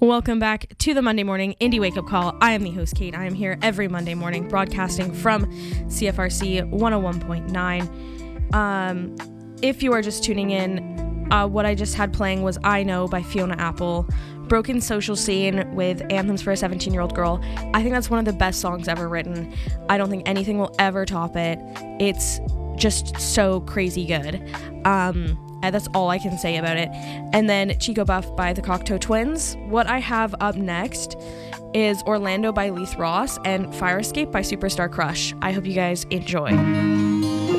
Welcome back to the Monday Morning Indie Wake Up Call. I am the host, Kate. I am here every Monday morning broadcasting from CFRC 101.9. If you are just tuning in, what I just had playing was I Know by Fiona Apple, broken social scene with Anthems for a 17-year-old girl. I think that's one of the best songs ever written. I don't think anything will ever top it. It's just so crazy good. That's all I can say about it. And then Chico Buff by the Cocteau Twins. What I have up next is Orlando by Leith Ross and Fire Escape by Superstar Crush. I hope you guys enjoy.